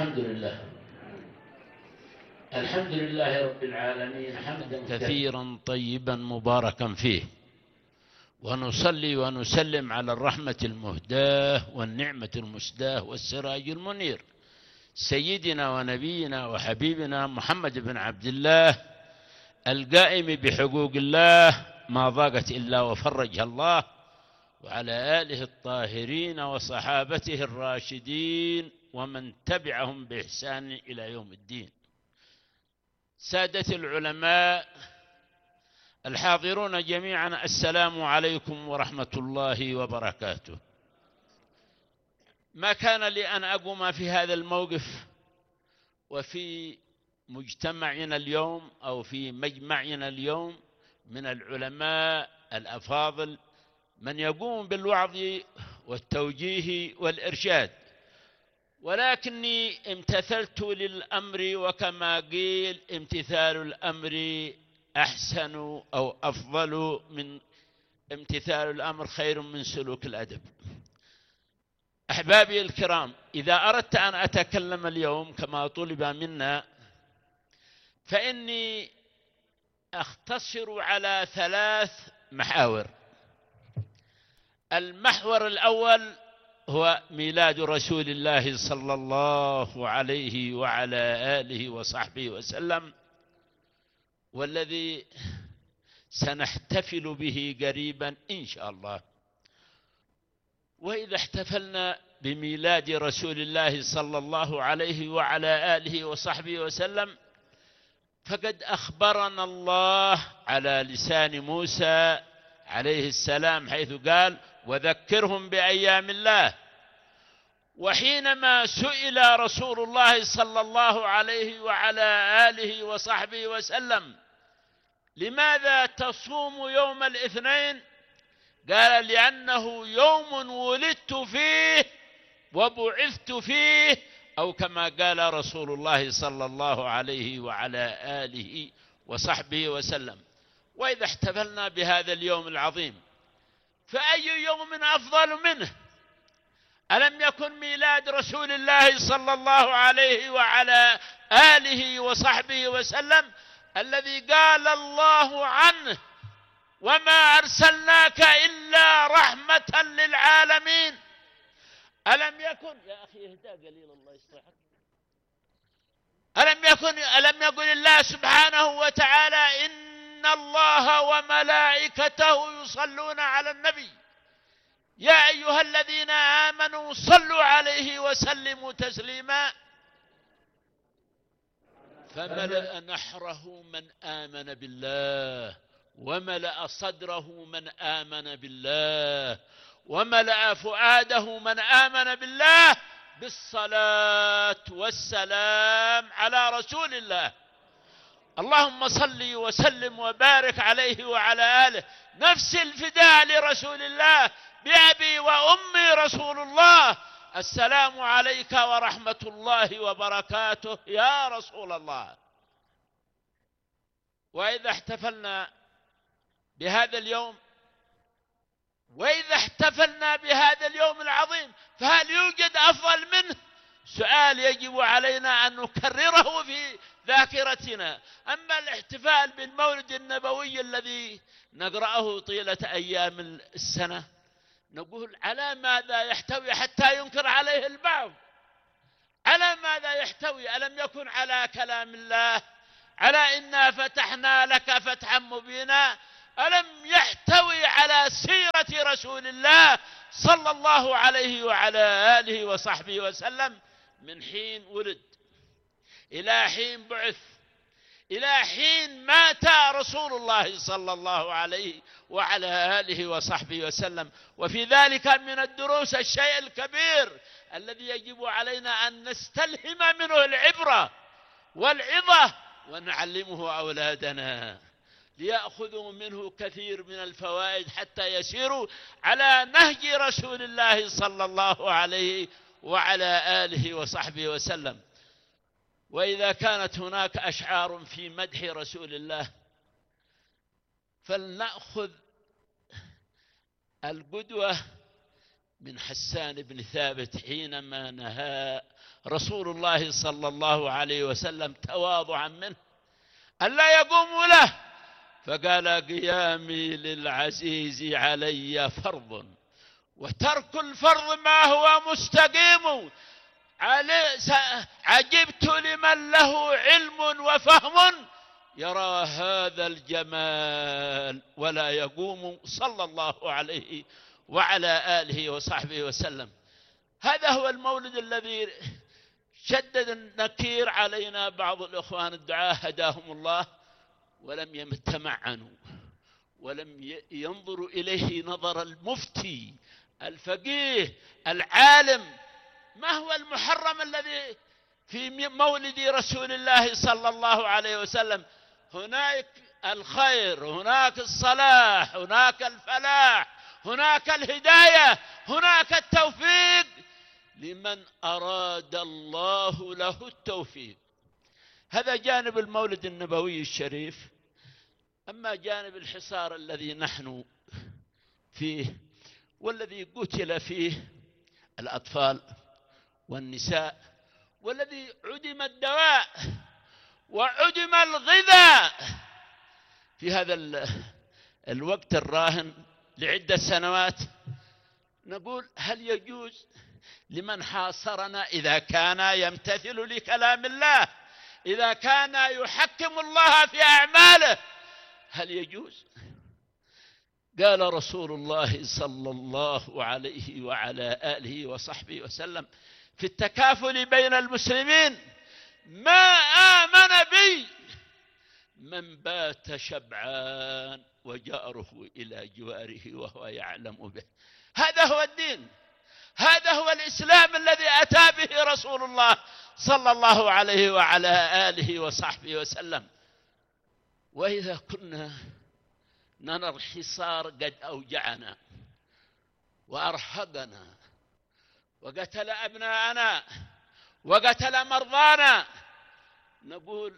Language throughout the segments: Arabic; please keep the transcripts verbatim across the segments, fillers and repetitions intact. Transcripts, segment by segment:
الحمد لله الحمد لله رب العالمين حمدا كثيرا طيبا مباركا فيه، ونصلي ونسلم على الرحمة المهداة والنعمة المسداة والسراج المنير سيدنا ونبينا وحبيبنا محمد بن عبد الله القائم بحقوق الله ما ضاقت إلا وفرجها الله، وعلى آله الطاهرين وصحابته الراشدين ومن تبعهم بإحسان إلى يوم الدين. سادة العلماء الحاضرون جميعا، السلام عليكم ورحمة الله وبركاته. ما كان لي أن أقوم في هذا الموقف وفي مجتمعنا اليوم أو في مجمعنا اليوم من العلماء الأفاضل من يقوم بالوعظ والتوجيه والإرشاد، ولكني امتثلت للأمر، وكما قيل امتثال الأمر أحسن أو أفضل من امتثال الأمر خير من سلوك الأدب. أحبابي الكرام، إذا أردت أن أتكلم اليوم كما طلب منا فإني أختصر على ثلاث محاور. المحور الأول هو ميلاد رسول الله صلى الله عليه وعلى آله وصحبه وسلم، والذي سنحتفل به قريبا إن شاء الله. وإذا احتفلنا بميلاد رسول الله صلى الله عليه وعلى آله وصحبه وسلم فقد أخبرنا الله على لسان موسى عليه السلام حيث قال: وذكرهم بأيام الله. وحينما سئل رسول الله صلى الله عليه وعلى آله وصحبه وسلم: لماذا تصوم يوم الاثنين؟ قال: لأنه يوم ولدت فيه وبعثت فيه، أو كما قال رسول الله صلى الله عليه وعلى آله وصحبه وسلم. وإذا احتفلنا بهذا اليوم العظيم فأي يوم أفضل منه؟ ألم يكن ميلاد رسول الله صلى الله عليه وعلى آله وصحبه وسلم الذي قال الله عنه: وما أرسلناك إلا رحمة للعالمين؟ ألم يكن يا أخي اهدى قليل الله يصلحك ألم يكن ألم يقل الله سبحانه وتعالى: إن الله وملائكته يصلون على النبي يا أيها الذين آمنوا صلوا عليه وسلموا تسليما. فملأ نحره من آمن بالله، وملأ صدره من آمن بالله، وملأ فؤاده من آمن بالله بالصلاة والسلام على رسول الله. اللهم صل وسلم وبارك عليه وعلى آله. نفس الفداء لرسول الله، بأبي وأمي رسول الله، السلام عليك ورحمة الله وبركاته يا رسول الله. وإذا احتفلنا بهذا اليوم وإذا احتفلنا بهذا اليوم العظيم فهل يوجد أفضل منه؟ سؤال يجب علينا أن نكرره في ذاكرتنا. أما الاحتفال بالمولد النبوي الذي نقرأه طيلة أيام السنة، نقول على ماذا يحتوي حتى ينكر عليه البعض؟ على ماذا يحتوي؟ ألم يكن على كلام الله، على إنا فتحنا لك فتحا مبينا؟ ألم يحتوي على سيرة رسول الله صلى الله عليه وعلى آله وصحبه وسلم من حين ولد إلى حين بعث إلى حين مات رسول الله صلى الله عليه وعلى آله وصحبه وسلم؟ وفي ذلك من الدروس الشيء الكبير الذي يجب علينا أن نستلهم منه العبرة والعظة ونعلمه أولادنا ليأخذوا منه كثير من الفوائد حتى يسيروا على نهج رسول الله صلى الله عليه وعلى آله وصحبه وسلم. وإذا كانت هناك أشعار في مدح رسول الله فلنأخذ القدوة من حسان بن ثابت حينما نهى رسول الله صلى الله عليه وسلم تواضعا منه ألا يقوم له، فقال قيامي للعزيز علي فرض، وترك الفرض ما هو مستقيم. عجبت لمن له علم وفهم يرى هذا الجمال ولا يقوم، صلى الله عليه وعلى آله وصحبه وسلم. هذا هو المولد الذي شدد النكير علينا بعض الإخوان الدعاة هداهم الله، ولم يتمعنوا ولم ينظروا إليه نظر المفتي الفقيه العالم. ما هو المحرم الذي في مولد رسول الله صلى الله عليه وسلم؟ هناك الخير، هناك الصلاح، هناك الفلاح، هناك الهداية، هناك التوفيق لمن أراد الله له التوفيق. هذا جانب المولد النبوي الشريف. أما جانب الحصار الذي نحن فيه والذي قتل فيه الأطفال والنساء، والذي عدم الدواء وعدم الغذاء في هذا الوقت الراهن لعدة سنوات، نقول هل يجوز لمن حاصرنا إذا كان يمتثل لكلام الله، إذا كان يحكم الله في أعماله، هل يجوز؟ قال رسول الله صلى الله عليه وعلى آله وصحبه وسلم في التكافل بين المسلمين: ما آمن بي من بات شبعان وجاره إلى جواره وهو يعلم به. هذا هو الدين، هذا هو الإسلام الذي أتى به رسول الله صلى الله عليه وعلى آله وصحبه وسلم. وإذا كنا نرى الحصار قد أوجعنا وأرهقنا وقتل أبناءنا وقتل مرضانا، نقول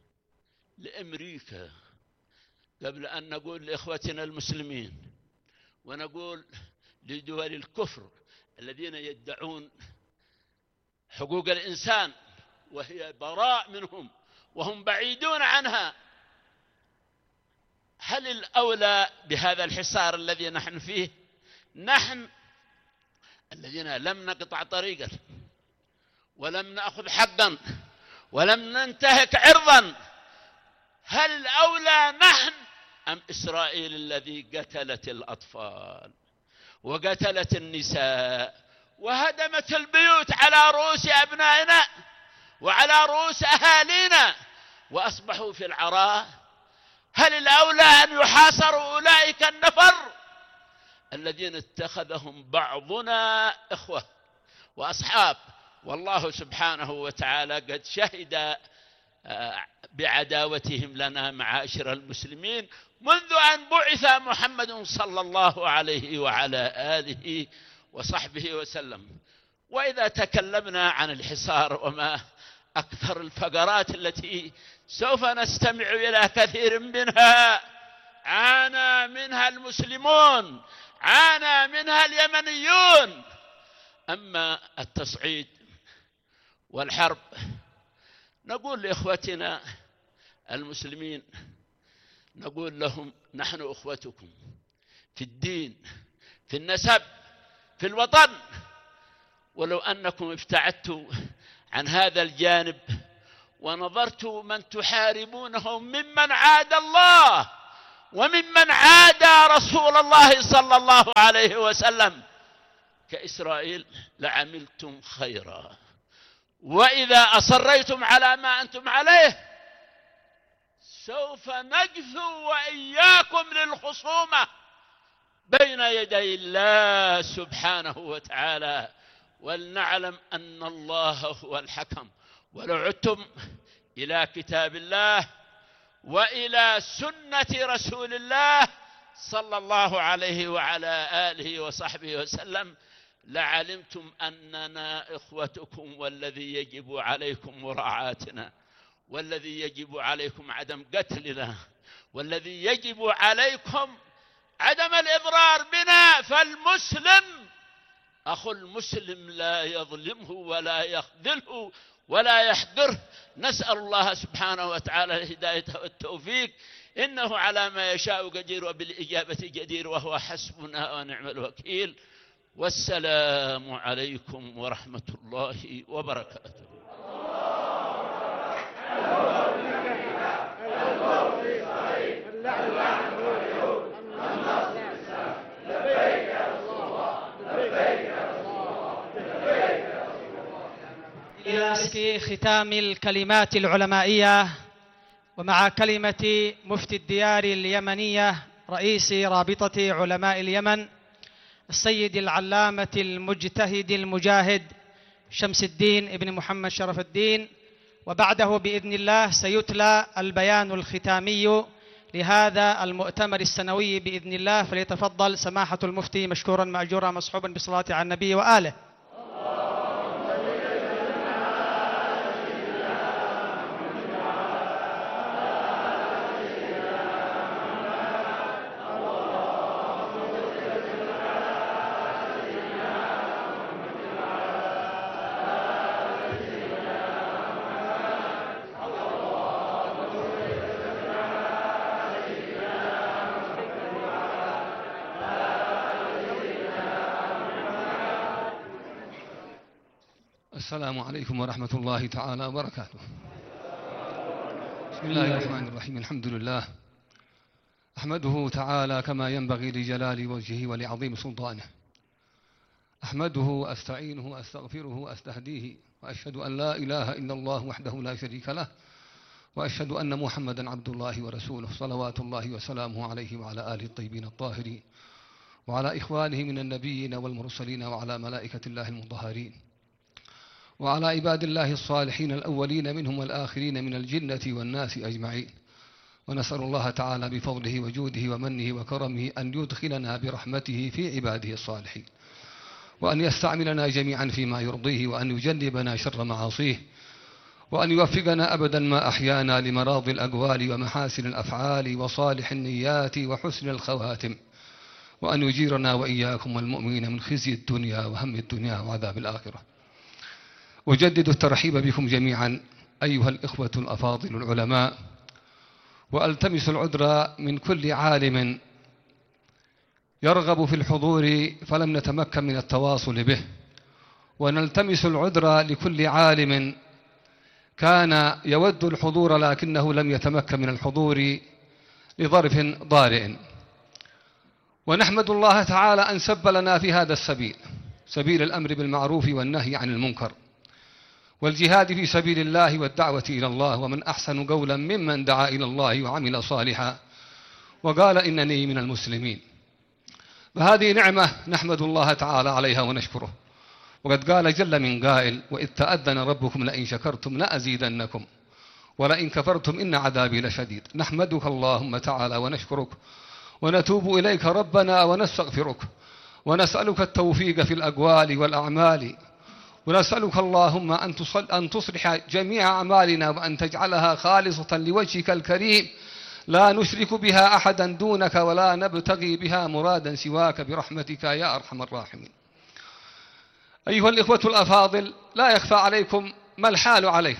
لأمريكا قبل أن نقول لإخوتنا المسلمين ونقول لدول الكفر الذين يدعون حقوق الإنسان وهي براء منهم وهم بعيدون عنها: هل الأولى بهذا الحصار الذي نحن فيه، نحن الذين لم نقطع طريقا ولم نأخذ حقا ولم ننتهك عرضا، هل الأولى نحن أم إسرائيل الذي قتلت الأطفال وقتلت النساء وهدمت البيوت على رؤوس أبنائنا وعلى رؤوس أهالينا وأصبحوا في العراء؟ هل الأولى أن يحاصروا أولئك النفر الذين اتخذهم بعضنا إخوة وأصحاب، والله سبحانه وتعالى قد شهد بعداوتهم لنا معاشر المسلمين منذ أن بعث محمد صلى الله عليه وعلى آله وصحبه وسلم. وإذا تكلمنا عن الحصار وما أكثر الفقرات التي سوف نستمع إلى كثير منها عانى منها المسلمون، عانى منها اليمنيون. أما التصعيد والحرب، نقول لإخوتنا المسلمين، نقول لهم: نحن أخوتكم في الدين، في النسب، في الوطن. ولو أنكم ابتعدتوا عن هذا الجانب ونظرتوا من تحاربونهم ممن عاد الله وممن عاد رسول الله صلى الله عليه وسلم كإسرائيل لعملتم خيرا. وإذا أصريتم على ما أنتم عليه سوف نجثو وإياكم للخصومة بين يدي الله سبحانه وتعالى، ولنعلم أن الله هو الحكم. ولو عدتم إلى كتاب الله وإلى سنة رسول الله صلى الله عليه وعلى آله وصحبه وسلم لعلمتم أننا إخوتكم، والذي يجب عليكم مراعاتنا، والذي يجب عليكم عدم قتلنا، والذي يجب عليكم عدم الإضرار بنا. فالمسلم أخو المسلم لا يظلمه ولا يخذله ولا يحقره. نسأل الله سبحانه وتعالى الهداية والتوفيق، إنه على ما يشاء قدير وبالإجابة جدير، وهو حسبنا ونعم الوكيل. والسلام عليكم ورحمة الله وبركاته. إلى مسك ختام الكلمات العلمائية، ومع كلمة مفتي الديار اليمنية رئيس رابطة علماء اليمن السيد العلامة المجتهد المجاهد شمس الدين ابن محمد شرف الدين، وبعده بإذن الله سيتلى البيان الختامي لهذا المؤتمر السنوي بإذن الله. فليتفضل سماحة المفتي مشكورا مأجورا مصحوبا بالصلاة على النبي وآله. السلام عليكم ورحمة الله تعالى وبركاته. بسم الله الرحمن الرحيم. الحمد لله أحمده تعالى كما ينبغي لجلال وجهه ولعظيم سلطانه. أحمده أستعينه وأستغفره وأستهديه، وأشهد أن لا إله إلا الله وحده لا شريك له، وأشهد أن محمدا عبد الله ورسوله صلوات الله وسلامه عليه وعلى آله الطيبين الطاهرين، وعلى إخوانه من النبيين والمرسلين، وعلى ملائكة الله المطهرين، وعلى عباد الله الصالحين الأولين منهم والآخرين من الجنة والناس أجمعين. ونسأل الله تعالى بفضله وجوده ومنه وكرمه أن يدخلنا برحمته في عباده الصالحين، وأن يستعملنا جميعا فيما يرضيه، وأن يجنبنا شر معاصيه، وأن يوفقنا أبدا ما أحيانا لمراضي الأقوال ومحاسن الأفعال وصالح النيات وحسن الخواتم، وأن يجيرنا وإياكم والمؤمنين من خزي الدنيا وهم الدنيا وعذاب الآخرة. أجدد الترحيب بكم جميعا أيها الإخوة الأفاضل العلماء، وألتمس العذر من كل عالم يرغب في الحضور فلم نتمكن من التواصل به، ونلتمس العذر لكل عالم كان يود الحضور لكنه لم يتمكن من الحضور لظرف ضارئ. ونحمد الله تعالى أن سب لنا في هذا السبيل، سبيل الأمر بالمعروف والنهي عن المنكر والجهاد في سبيل الله والدعوة إلى الله، ومن أحسن قولا ممن دعا إلى الله وعمل صالحا وقال إنني من المسلمين. فهذه نعمة نحمد الله تعالى عليها ونشكره. وقد قال جل من قائل: وإذ تأذن ربكم لئن شكرتم لأزيدنكم ولئن كفرتم إن عذابي لشديد. نحمدك اللهم تعالى ونشكرك ونتوب إليك ربنا ونستغفرك، ونسألك التوفيق في الأقوال والأعمال، ونسألك اللهم أن تصلح جميع أعمالنا وأن تجعلها خالصة لوجهك الكريم، لا نشرك بها أحدا دونك ولا نبتغي بها مرادا سواك برحمتك يا أرحم الراحمين. أيها الإخوة الأفاضل، لا يخفى عليكم ما الحال عليه،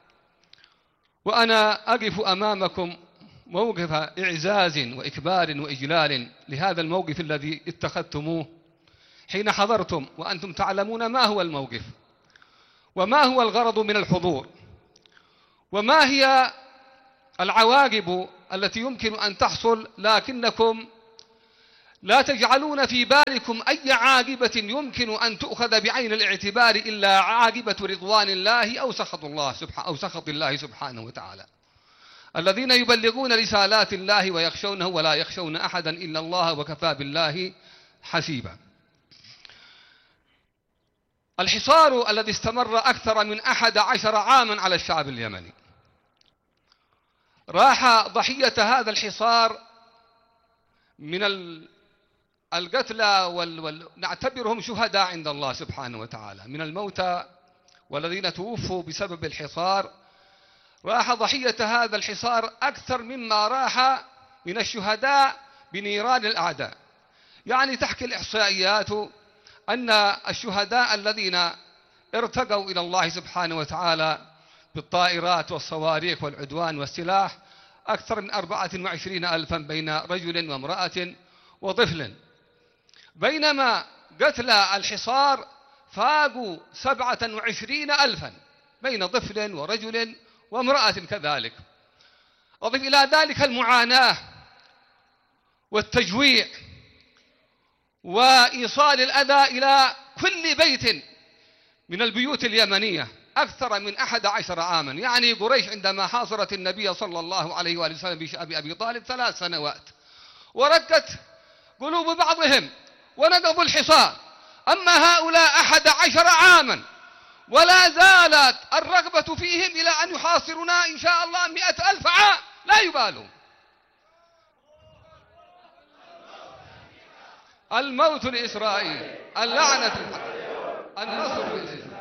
وأنا أقف أمامكم موقف إعزاز وإكبار وإجلال لهذا الموقف الذي اتخذتموه حين حضرتم، وأنتم تعلمون ما هو الموقف وما هو الغرض من الحضور، وما هي العواقب التي يمكن أن تحصل، لكنكم لا تجعلون في بالكم أي عاقبة يمكن أن تؤخذ بعين الاعتبار إلا عاقبة رضوان الله أو سخط الله سبحانه أو سخط الله سبحانه وتعالى. الذين يبلغون رسالات الله ويخشونه ولا يخشون أحدا إلا الله وكفى بالله حسيبا. الحصار الذي استمر أكثر من أحد عشر عاما على الشعب اليمني، راح ضحية هذا الحصار من القتلى وال... وال... نعتبرهم شهداء عند الله سبحانه وتعالى، من الموتى والذين توفوا بسبب الحصار، راح ضحية هذا الحصار أكثر مما راح من الشهداء بنيران الأعداء. يعني تحكي الإحصائيات أن الشهداء الذين ارتقوا إلى الله سبحانه وتعالى بالطائرات والصواريخ والعدوان والسلاح أكثر من أربعة وعشرين ألفا بين رجل وامرأة وطفل، بينما قتلى الحصار فاقوا سبعة وعشرين ألفا بين طفل ورجل وامرأة كذلك. أضف إلى ذلك المعاناة والتجويع وإيصال الأذى إلى كل بيت من البيوت اليمنية أكثر من أحد عشر عاما. يعني قريش عندما حاصرت النبي صلى الله عليه وآله وسلم بشأب أبي طالب ثلاث سنوات ورقت قلوب بعضهم ونقضوا الحصار، أما هؤلاء أحد عشر عاما ولا زالت الرغبة فيهم إلى أن يحاصرنا إن شاء الله مئة ألف عام، لا يبالون. الموت لإسرائيل، اللعنة الحق، النصر للإسلام.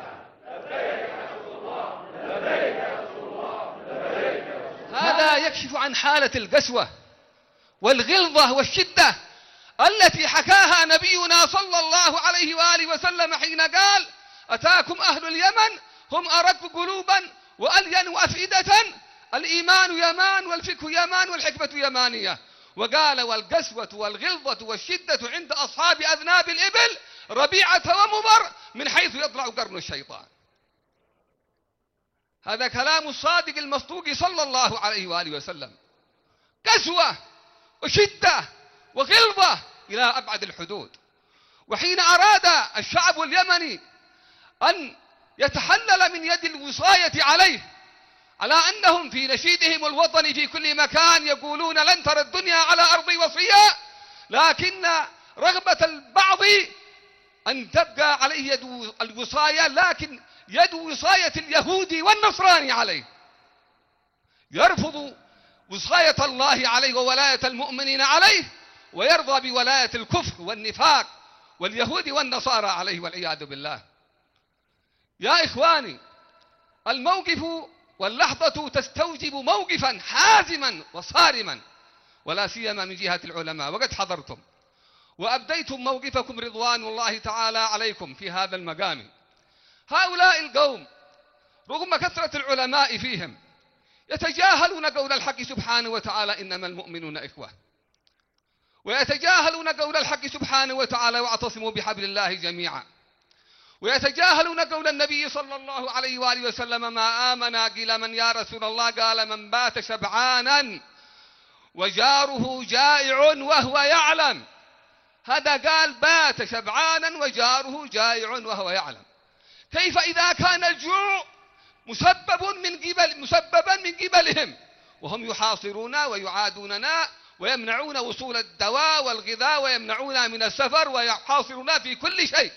هذا يكشف عن حالة القسوة والغلظة والشدة التي حكاها نبينا صلى الله عليه وآله وسلم حين قال: أتاكم أهل اليمن هم أرق قلوبا وألين أفئدة، الإيمان يمان والفقه يمان والحكمة يمانية. وقال: والقسوة والغلظة والشدة عند أصحاب أذناب الإبل ربيعة ومضر من حيث يطلع قرن الشيطان. هذا كلام الصادق المصدوق صلى الله عليه وآله وسلم. قسوة وشدة وغلظة إلى أبعد الحدود. وحين أراد الشعب اليمني أن يتحلل من يد الوصاية عليه، على أنهم في نشيدهم الوطني في كل مكان يقولون لن ترى الدنيا على أرض وصية، لكن رغبة البعض أن تبقى عليه يد الوصاية، لكن يد وصاية اليهودي والنصراني عليه، يرفض وصاية الله عليه وولاية المؤمنين عليه، ويرضى بولاية الكفر والنفاق واليهود والنصارى عليه والعياذ بالله. يا إخواني، الموقف واللحظة تستوجب موقفا حازما وصارما، ولا سيما من جهة العلماء، وقد حضرتم وأبديتم موقفكم رضوان الله تعالى عليكم في هذا المقام. هؤلاء القوم رغم كثرة العلماء فيهم يتجاهلون قول الحق سبحانه وتعالى: إنما المؤمنون إخوة، ويتجاهلون قول الحق سبحانه وتعالى: واعتصموا بحبل الله جميعا، ويتجاهلون قول النبي صلى الله عليه وآله وسلم: ما آمن. قيل: من يا رسول الله؟ قال: من بات شبعانا وجاره جائع وهو يعلم. هذا قال بات شبعانا وجاره جائع وهو يعلم. كيف إذا كان الجوع مسبب من قبل مسببا من قبلهم وهم يحاصرون ويعادوننا ويمنعون وصول الدواء والغذاء ويمنعون من السفر ويحاصرون في كل شيء،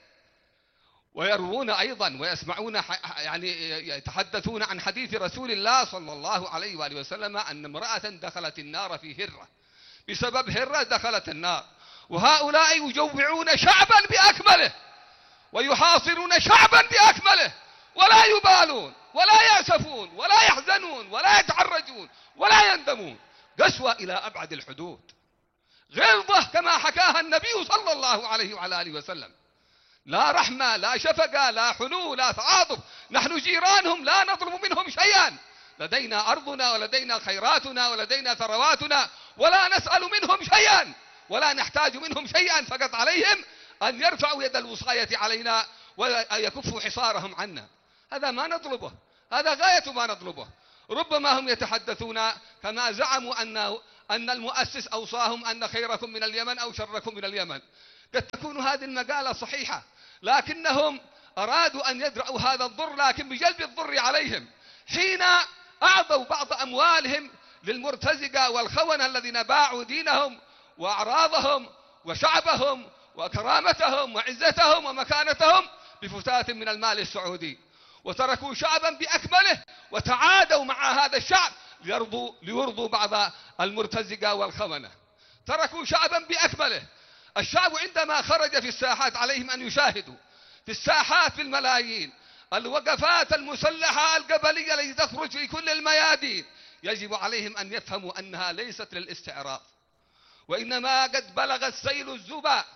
ويروون أيضا ويسمعون يعني يتحدثون عن حديث رسول الله صلى الله عليه وآله وسلم أن امرأة دخلت النار في هرة، بسبب هرة دخلت النار. وهؤلاء يجوعون شعبا بأكمله ويحاصرون شعبا بأكمله، ولا يبالون ولا يأسفون ولا يحزنون ولا يتعرجون ولا يندمون. قسوة إلى أبعد الحدود، غلظة كما حكاها النبي صلى الله عليه وعلى آله وسلم. لا رحمة، لا شفقة، لا حنو، لا تعاطف. نحن جيرانهم لا نطلب منهم شيئا، لدينا أرضنا ولدينا خيراتنا ولدينا ثرواتنا، ولا نسأل منهم شيئا ولا نحتاج منهم شيئا، فقط عليهم أن يرفعوا يد الوصاية علينا ويكفوا حصارهم عنا. هذا ما نطلبه، هذا غاية ما نطلبه. ربما هم يتحدثون كما زعموا أن أن المؤسس أوصاهم أن خيركم من اليمن أو شركم من اليمن. قد تكون هذه المقالة صحيحة، لكنهم أرادوا أن يدرأوا هذا الضر، لكن بجلب الضر عليهم حين أعطوا بعض أموالهم للمرتزقة والخونة الذين باعوا دينهم وأعراضهم وشعبهم وكرامتهم وعزتهم ومكانتهم بفتاة من المال السعودي، وتركوا شعبا بأكمله وتعادوا مع هذا الشعب ليرضوا, ليرضوا بعض المرتزقة والخونة. تركوا شعبا بأكمله. الشعب عندما خرج في الساحات عليهم أن يشاهدوا في الساحات بالملايين الوقفات المسلحة القبلية التي تخرج في كل الميادين. يجب عليهم أن يفهموا أنها ليست للاستعراض، وإنما قد بلغ السيل الزبا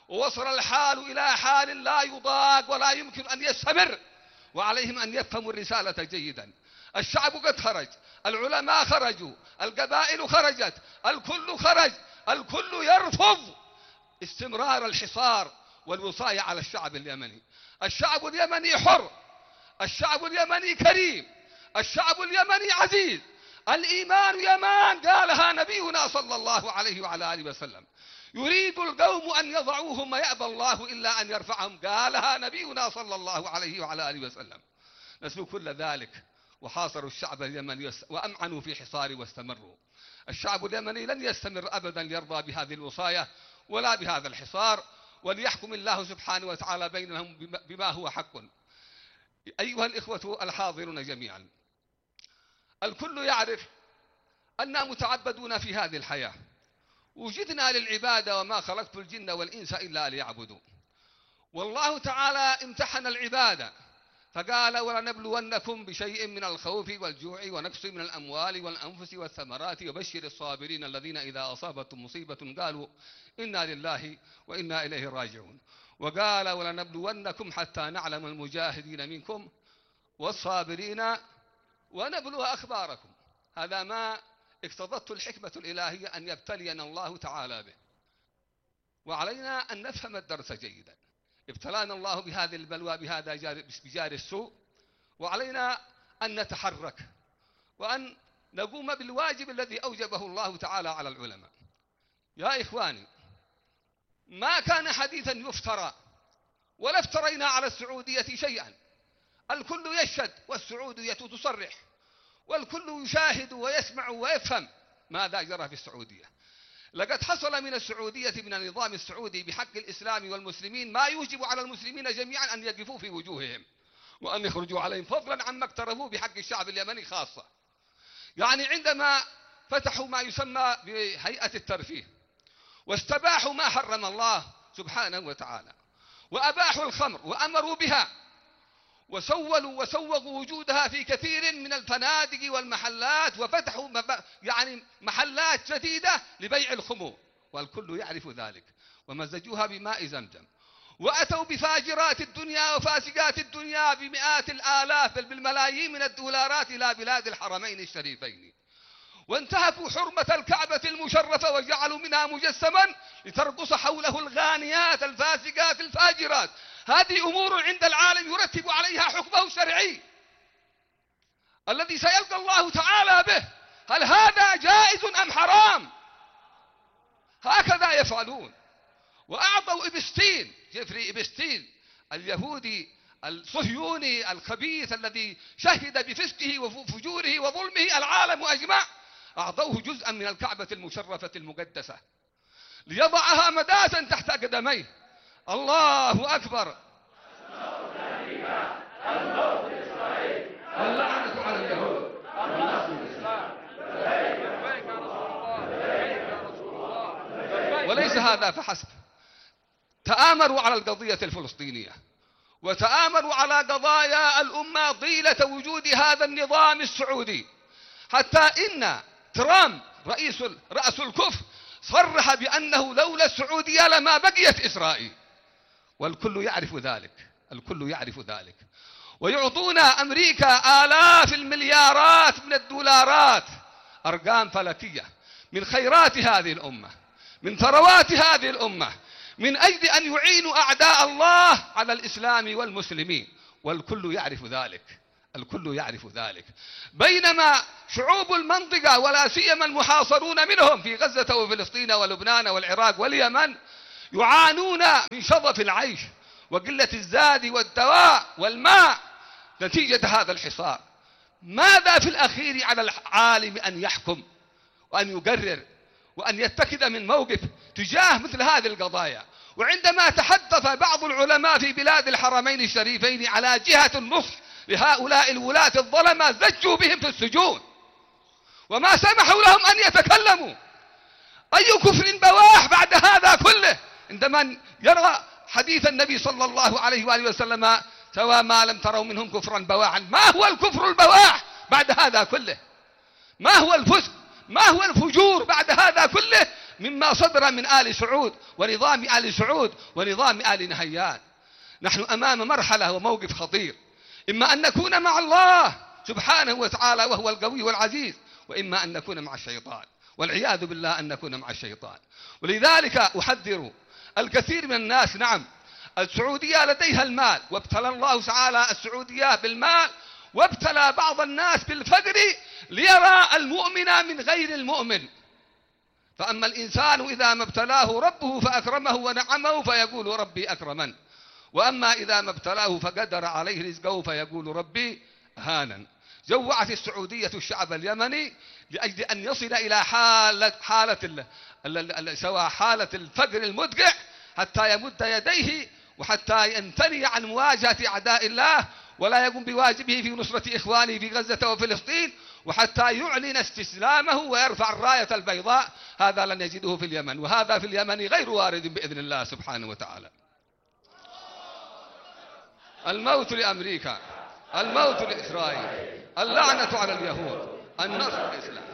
ووصل الحال إلى حال لا يضاق ولا يمكن أن يستمر، وعليهم أن يفهموا الرسالة جيدا. الشعب قد خرج، العلماء خرجوا، القبائل خرجت، الكل خرج، الكل يرفض استمرار الحصار والوصاية على الشعب اليمني. الشعب اليمني حر، الشعب اليمني كريم، الشعب اليمني عزيز، الإيمان يمان قالها نبينا صلى الله عليه وعلى آله وسلم. يريد القوم أن يضعوهم ويأبى الله إلا أن يرفعهم، قالها نبينا صلى الله عليه وعلى آله وسلم. نسوا كل ذلك وحاصروا الشعب اليمني وأمعنوا في حصاره واستمروا. الشعب اليمني لن يستمر أبدا يرضى بهذه الوصاية ولا بهذا الحصار، وليحكم الله سبحانه وتعالى بينهم بما هو حق. أيها الإخوة الحاضرون جميعا، الكل يعرف أننا متعبدون في هذه الحياة، وجدنا للعبادة، وما خلقت الجن والإنس إلا ليعبدوا. والله تعالى امتحن العبادة فقال: ولنبلونكم بشيء من الخوف والجوع ونقص من الأموال والأنفس والثمرات وبشر الصابرين الذين إذا أصابتهم مصيبة قالوا إنا لله وإنا إليه راجعون. وقال: ولنبلونكم حتى نعلم المجاهدين منكم والصابرين ونبلو أخباركم. هذا ما اقتضته الحكمة الإلهية أن يبتلينا الله تعالى به، وعلينا أن نفهم الدرس جيدا. ابتلانا الله بهذه البلوى بهذا بجار السوء، وعلينا أن نتحرك وأن نقوم بالواجب الذي أوجبه الله تعالى على العلماء. يا إخواني، ما كان حديثا يفترى، ولا افترينا على السعودية شيئا. الكل يشهد والسعودية تصرح، والكل يشاهد ويسمع ويفهم ماذا جرى في السعودية. لقد حصل من السعودية من النظام السعودي بحق الإسلام والمسلمين ما يوجب على المسلمين جميعا أن يقفوا في وجوههم وأن يخرجوا عليهم، فضلا عما اقترفوا بحق الشعب اليمني خاصة. يعني عندما فتحوا ما يسمى بهيئة الترفيه واستباحوا ما حرم الله سبحانه وتعالى، وأباحوا الخمر وأمروا بها، وسولوا وسوغوا وجودها في كثير من الفنادق والمحلات، وفتحوا يعني محلات جديدة لبيع الخمور، والكل يعرف ذلك، ومزجوها بماء زمزم، وأتوا بفاجرات الدنيا وفاسقات الدنيا بمئات الآلاف بل بالملايين من الدولارات إلى بلاد الحرمين الشريفين، وانتهكوا حرمة الكعبة المشرفة وجعلوا منها مجسما لترقص حوله الغانيات الفاسقات الفاجرات. هذه أمور عند العالم يرتب عليها حكمه الشرعي الذي سيلقى الله تعالى به. هل هذا جائز أم حرام؟ هكذا يفعلون. وأعطوا إبستين، جيفري إبستين اليهودي الصهيوني الخبيث الذي شهد بفسقه وفجوره وظلمه العالم أجمع، أعطوه جزءا من الكعبة المشرفة المقدسة ليضعها مداسا تحت قدميه. الله أكبر. اللعنة على اليهود. وليس هذا فحسب، تآمروا على القضية الفلسطينية، وتآمروا على قضايا الأمة طيلة وجود هذا النظام السعودي، حتى إن ترامب رئيس رأس الكفر صرح بأنه لولا السعودية لما بقيت إسرائيل، والكل يعرف ذلك، الكل يعرف ذلك. ويعطون أمريكا آلاف المليارات من الدولارات، أرقام فلكية، من خيرات هذه الأمة، من ثروات هذه الأمة، من أجل أن يعينوا أعداء الله على الإسلام والمسلمين، والكل يعرف ذلك، الكل يعرف ذلك. بينما شعوب المنطقة ولا سيما المحاصرون منهم في غزة وفلسطين ولبنان والعراق واليمن يعانون من شظف العيش وقلة الزاد والدواء والماء نتيجة هذا الحصار. ماذا في الأخير على العالم أن يحكم وأن يقرر وأن يتخذ من موقف تجاه مثل هذه القضايا؟ وعندما تحدث بعض العلماء في بلاد الحرمين الشريفين على جهة النصح لهؤلاء الولاة الظلمة زجوا بهم في السجون وما سمحوا لهم أن يتكلموا. أي كفر بواح بعد هذا كله؟ عندما يرى حديث النبي صلى الله عليه وآله وسلم سواء ما لم تروا منهم كفرا بواحا. ما هو الكفر البواح بعد هذا كله؟ ما هو الفسق؟ ما هو الفجور بعد هذا كله مما صدر من آل سعود ونظام آل سعود ونظام آل نهيان. نحن أمام مرحلة وموقف خطير، إما أن نكون مع الله سبحانه وتعالى وهو القوي والعزيز، وإما أن نكون مع الشيطان، والعياذ بالله أن نكون مع الشيطان. ولذلك أحذر الكثير من الناس. نعم السعودية لديها المال، وابتلى الله تعالى السعودية بالمال، وابتلى بعض الناس بالفقر ليرى المؤمن من غير المؤمن. فأما الإنسان إذا ما ابتلاه ربه فأكرمه ونعمه فيقول ربي أكرمن، وأما إذا ما ابتلاه فقدر عليه رزقه فيقول ربي هانا. جوعت السعودية الشعب اليمني لأجل أن يصل إلى حالة حالة سواء حالة الفقر المدقع حتى يمد يديه وحتى ينتني عن مواجهة أعداء الله ولا يقوم بواجبه في نصرة إخوانه في غزة وفلسطين، وحتى يعلن استسلامه ويرفع الراية البيضاء. هذا لن يجده في اليمن، وهذا في اليمن غير وارد بإذن الله سبحانه وتعالى. الموت لأمريكا، الموت لإسرائيل، اللعنة على اليهود، النصر للإسلام.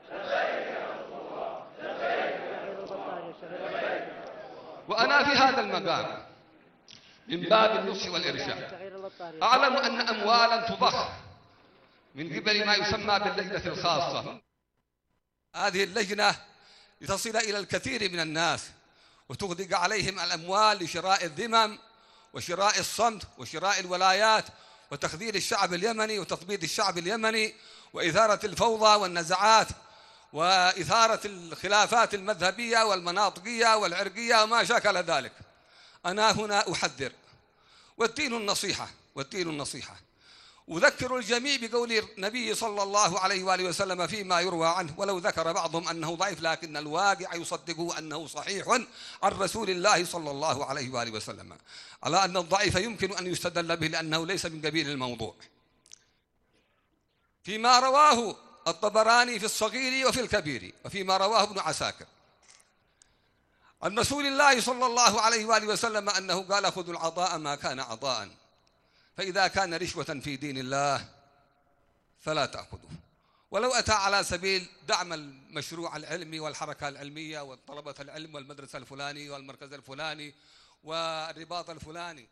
وأنا في هذا المقام من باب النصح والإرشاد أعلم أن أموالا تضخ من قبل ما يسمى باللجنة الخاصة. هذه اللجنة لتصل إلى الكثير من الناس وتغدق عليهم الأموال لشراء الذمم وشراء الصمت وشراء الولايات وتخذيل الشعب اليمني وتثبيط الشعب اليمني وإثارة الفوضى والنزعات وإثارة الخلافات المذهبية والمناطقية والعرقية وما شاكل ذلك. أنا هنا أحذر، والدين النصيحة، والدين النصيحة. أذكر الجميع بقول النبي صلى الله عليه وآله وسلم فيما يروى عنه، ولو ذكر بعضهم أنه ضعيف لكن الواقع يصدقه أنه صحيح عن رسول الله صلى الله عليه وآله وسلم، على أن الضعيف يمكن أن يستدل به لأنه ليس من قبيل الموضوع. فيما رواه الطبراني في الصغير وفي الكبير، وفيما رواه ابن عساكر عن رسول الله صلى الله عليه وآله وسلم أنه قال خذوا العطاء ما كان عطاء، فإذا كان رشوة في دين الله فلا تأخذوه، ولو أتى على سبيل دعم المشروع العلمي والحركة العلمية والطلبة العلم والمدرسة الفلاني والمركز الفلاني والرباط الفلاني.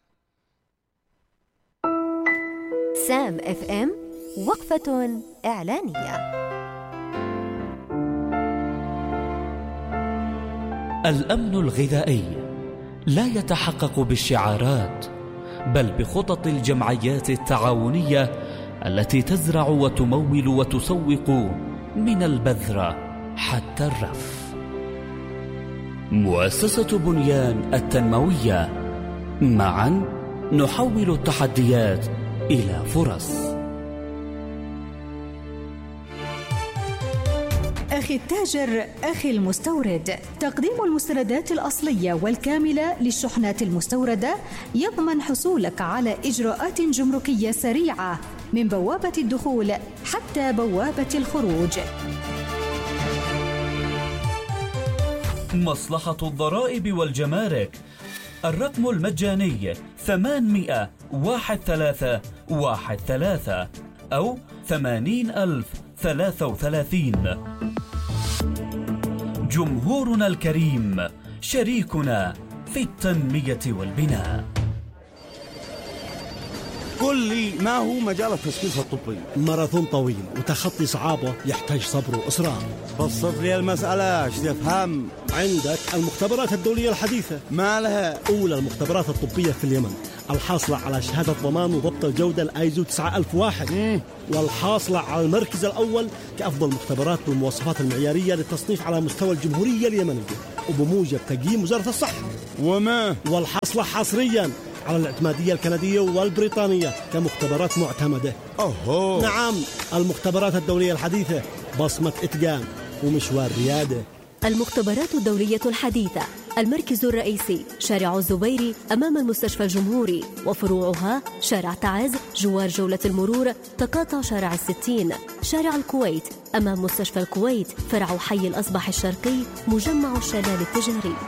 سام اف ام وقفة إعلانية. الأمن الغذائي لا يتحقق بالشعارات بل بخطط الجمعيات التعاونية التي تزرع وتمول وتسوق من البذرة حتى الرف. مؤسسة بنيان التنموية، معا نحول التحديات إلى فرص. أخي التاجر، أخي المستورد، تقديم المستندات الأصلية والكاملة للشحنات المستوردة يضمن حصولك على إجراءات جمركية سريعة من بوابة الدخول حتى بوابة الخروج. مصلحة الضرائب والجمارك، الرقم المجاني ثمانمائة واحد ثلاثة واحد ثلاثة أو ثمانين ألف ثلاثة وثلاثين. جمهورنا الكريم شريكنا في التنمية والبناء. قل لي، ما هو مجال التثقيف الطبي؟ ماراثون طويل وتخطي صعابة يحتاج صبر وإصرار. بسط لي المسألة، ايش تفهم؟ عندك المختبرات الدولية الحديثة. ما لها؟ أولى المختبرات الطبية في اليمن، الحاصلة على شهادة ضمان وضبط الجودة الآيزو تسعة ألف وواحد، مم. والحاصلة على المركز الأول كأفضل مختبرات بالمواصفات المعيارية للتصنيف على مستوى الجمهورية اليمنية وبموجب تقييم وزارة الصحة. وما والحاصلة حصريا على الاعتمادية الكندية والبريطانية كمختبرات معتمدة. أوه. نعم، المختبرات الدولية الحديثة، بصمة إتقان ومشوار ريادة. المختبرات الدولية الحديثة، المركز الرئيسي شارع الزبيري أمام المستشفى الجمهوري، وفروعها شارع تعز جوار جولة المرور، تقاطع شارع الستين، شارع الكويت أمام مستشفى الكويت، فرع حي الأصبح الشرقي، مجمع الشلال التجاري.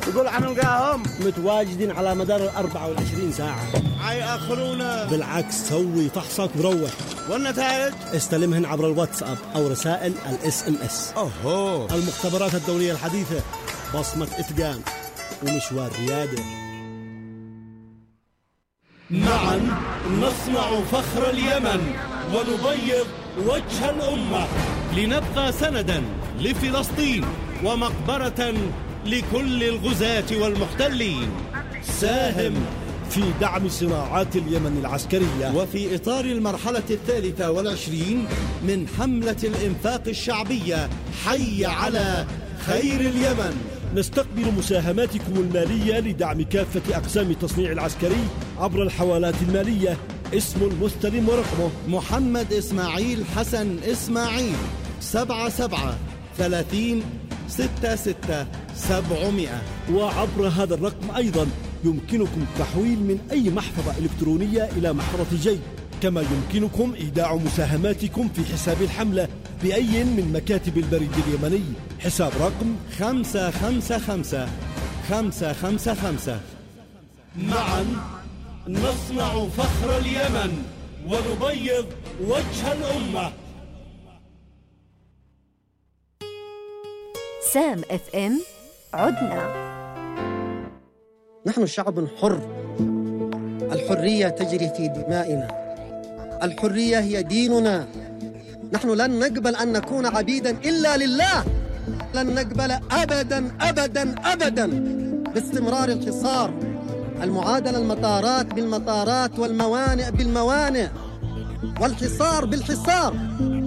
يقول حنلقاهم متواجدين على مدار الأربعة والعشرين ساعة. حيأخرونا. بالعكس، سوي فحصك وروح. والنتائج استلمهن عبر الواتساب أو رسائل الاس ام اس. أوهو. المختبرات الدولية الحديثة، بصمة إتقان ومشوار ريادة. معا نصنع فخر اليمن ونبيض وجه الأمة، لنبقى سندا لفلسطين ومقبرة لكل الغزاة والمحتلين. ساهم في دعم صناعات اليمن العسكرية، وفي إطار المرحلة الثالثة والعشرين من حملة الإنفاق الشعبية حي على خير اليمن. نستقبل مساهماتكم المالية لدعم كافة أقسام التصنيع العسكري عبر الحوالات المالية. اسم المستلم ورقمه محمد إسماعيل حسن إسماعيل، سبعة سبعة ثلاثين ستة ستة سبعمائة. وعبر هذا الرقم أيضا يمكنكم التحويل من أي محفظة إلكترونية إلى محفظة جيب، كما يمكنكم إيداع مساهماتكم في حساب الحملة بأي من مكاتب البريد اليمني. حساب رقم خمسة خمسة خمسة خمسة خمسة خمسة. معا نصنع فخر اليمن ونبيض وجه الأمة. سام اف ام، عدنا. نحن شعب حر، الحرية تجري في دمائنا، الحرية هي ديننا. نحن لن نقبل أن نكون عبيدا إلا لله، لن نقبل أبدا أبدا أبدا باستمرار الحصار، المعادلة المطارات بالمطارات والموانئ بالموانئ والحصار بالحصار.